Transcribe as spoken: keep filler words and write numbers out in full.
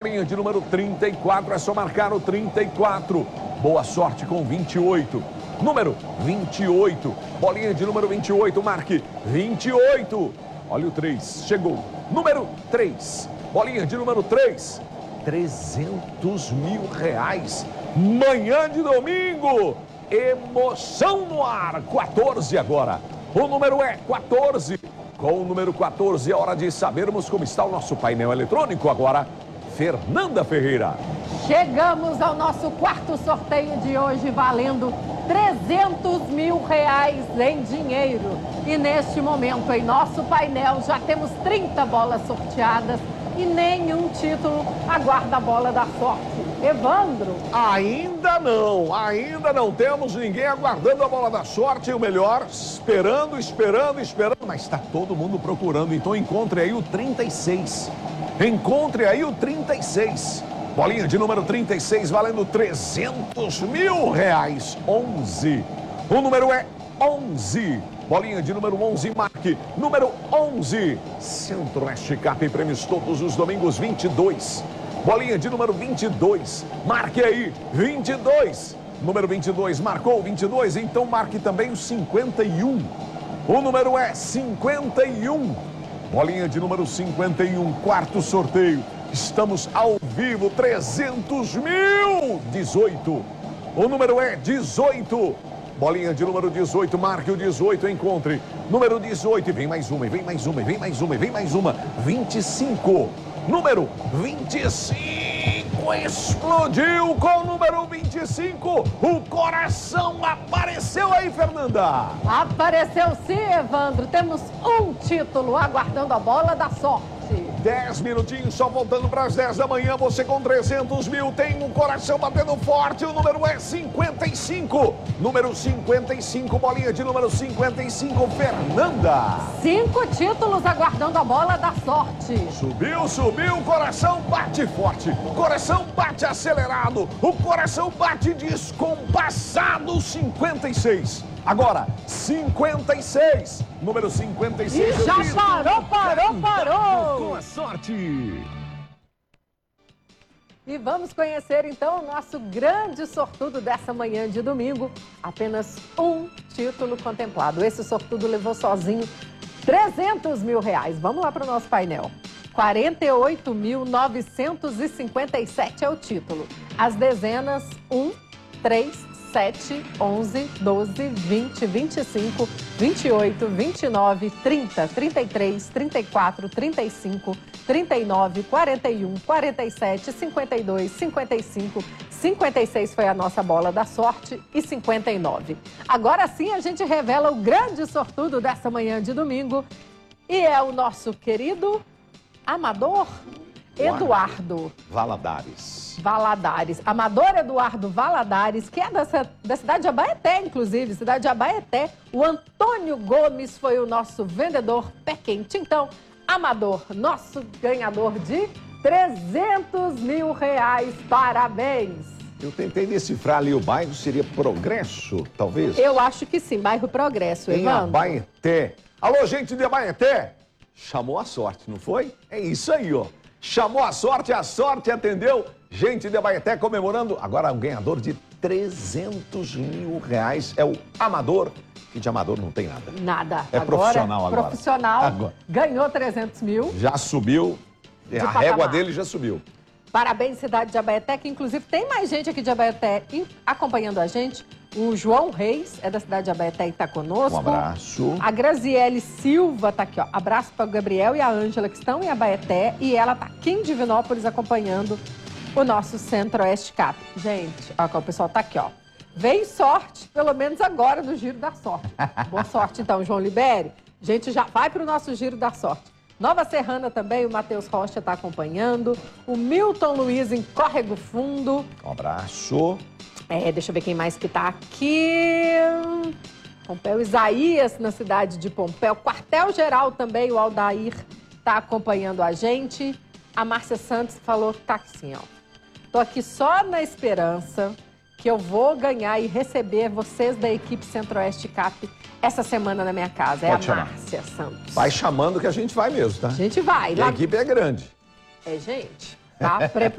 Bolinha de número trinta e quatro, é só marcar o trinta e quatro. Boa sorte com vinte e oito. Número vinte e oito. Bolinha de número vinte e oito, marque vinte e oito. Olha o três, chegou. Número três. Bolinha de número três. trezentos mil reais. Manhã de domingo. Emoção no ar. quatorze agora. O número é quatorze. Com o número quatorze é hora de sabermos como está o nosso painel eletrônico agora. Fernanda Ferreira. Chegamos ao nosso quarto sorteio de hoje, valendo trezentos mil reais em dinheiro. E neste momento, em nosso painel, já temos trinta bolas sorteadas e nenhum título aguarda a bola da sorte. Evandro? Ainda não, ainda não temos ninguém aguardando a bola da sorte. O melhor, esperando, esperando, esperando. Mas está todo mundo procurando, então encontre aí o trinta e seis. Encontre aí o trinta e seis. Bolinha de número trinta e seis, valendo trezentos mil reais. onze. O número é onze. Bolinha de número onze, marque número onze. Centro-Oeste Cap, prêmios todos os domingos, vinte e dois. Bolinha de número vinte e dois, marque aí, vinte e dois. Número vinte e dois, marcou vinte e dois, então marque também o cinquenta e um. O número é cinquenta e um. Bolinha de número cinquenta e um, quarto sorteio. Estamos ao vivo, trezentos mil. dezoito. O número é dezoito. Bolinha de número dezoito, marque o dezoito, encontre. Número dezoito, e vem mais uma, e vem mais uma, e vem mais uma, e vem mais uma. vinte e cinco. Número vinte e cinco, explodiu com o número vinte e cinco. O coração apareceu aí, Fernanda. Apareceu sim, Evandro. Temos um título aguardando a bola da sorte. dez minutinhos, só voltando para as dez da manhã. Você com trezentos mil tem um coração batendo forte. O número é cinquenta e cinco. Número cinquenta e cinco, bolinha de número cinquenta e cinco, Fernanda. Cinco títulos aguardando a bola da sorte. Subiu, subiu, o coração bate forte. Coração bate acelerado. O coração bate descompassado. cinquenta e seis. Agora, cinquenta e seis. Número cinquenta e seis. E já parou, parou, parou. Com a sorte. E vamos conhecer então o nosso grande sortudo dessa manhã de domingo. Apenas um título contemplado. Esse sortudo levou sozinho trezentos mil reais. Vamos lá para o nosso painel. quarenta e oito mil novecentos e cinquenta e sete é o título. As dezenas um, três, sete, onze, doze, vinte, vinte e cinco, vinte e oito, vinte e nove, trinta, trinta e três, trinta e quatro, trinta e cinco, trinta e nove, quarenta e um, quarenta e sete, cinquenta e dois, cinquenta e cinco, cinquenta e seis foi a nossa bola da sorte e cinquenta e nove. Agora sim a gente revela o grande sortudo dessa manhã de domingo e é o nosso querido Amador Eduardo Valadares. Valadares. Amador Eduardo Valadares, que é da, da cidade de Abaeté, inclusive, cidade de Abaeté. O Antônio Gomes foi o nosso vendedor pé quente. Então, Amador, nosso ganhador de trezentos mil reais. Parabéns! Eu tentei decifrar ali o bairro, seria Progresso, talvez? Eu acho que sim, bairro Progresso, Em Evandro. Abaeté. Alô, gente de Abaeté. Chamou a sorte, não foi? É isso aí, ó. Chamou a sorte, a sorte atendeu. Gente de Abaeté comemorando. Agora, o ganhador de trezentos mil reais é o Amador. Que de Amador não tem nada. Nada. É agora, profissional agora. Profissional. Agora. Ganhou trezentos mil. Já subiu. A patamar. régua dele já subiu. Parabéns, cidade de Abaeté, que inclusive tem mais gente aqui de Abaeté acompanhando a gente. O João Reis é da cidade de Abaeté e está conosco. Um abraço. A Graziele Silva está aqui, ó. Abraço para o Gabriel e a Ângela, que estão em Abaeté. E ela está aqui em Divinópolis acompanhando o nosso Centro-Oeste Cap. Gente, ó, o pessoal está aqui, ó. Veio sorte, pelo menos agora, no Giro da Sorte. Boa sorte, então, João Liberi. Gente, já vai para o nosso Giro da Sorte. Nova Serrana também, o Matheus Rocha está acompanhando. O Milton Luiz em Córrego Fundo. Um abraço. É, deixa eu ver quem mais que tá aqui. Pompéu Isaías, na cidade de Pompéu. Quartel-Geral também, o Aldair tá acompanhando a gente. A Márcia Santos falou que tá assim, ó. Tô aqui só na esperança que eu vou ganhar e receber vocês da equipe Centro-Oeste Cap essa semana na minha casa. É Pode a chamar. Márcia Santos. Vai chamando que a gente vai mesmo, tá? A gente vai. E a equipe é grande. É, gente, tá preparado.